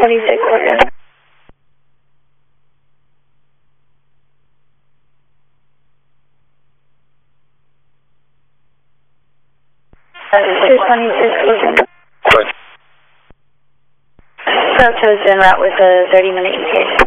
26 order. Two 26 order. Approach has been route with a 30-minute ETA.